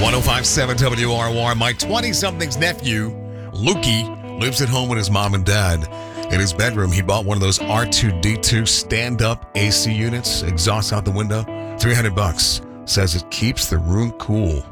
1057 WROR. My 20-something's nephew, Lukey, lives at home with his mom and dad. In his bedroom, he bought one of those R2D2 stand-up AC units, exhausts out the window, $300. Says it keeps the room cool.